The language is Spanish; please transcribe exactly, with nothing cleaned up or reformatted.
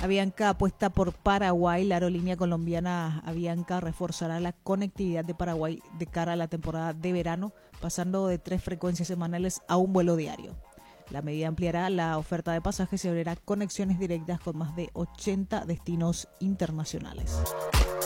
Avianca apuesta por Paraguay. La aerolínea colombiana Avianca reforzará la conectividad de Paraguay de cara a la temporada de verano, pasando de tres frecuencias semanales a un vuelo diario. La medida ampliará la oferta de pasajes y abrirá conexiones directas con más de ochenta destinos internacionales.